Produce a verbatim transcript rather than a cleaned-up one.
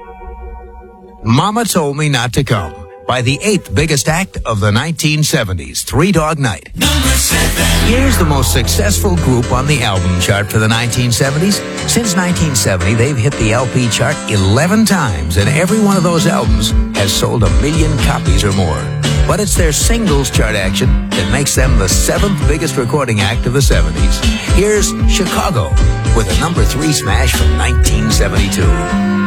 Mama Told Me Not to Come by the eighth biggest act of the nineteen seventies, Three Dog Night. Number seven. Here's the most successful group on the album chart for the nineteen seventies. Since nineteen seventy, they've hit the L P chart eleven times, and every one of those albums has sold a million copies or more. But it's their singles chart action that makes them the seventh biggest recording act of the seventies. Here's Chicago with a number three smash from nineteen seventy-two.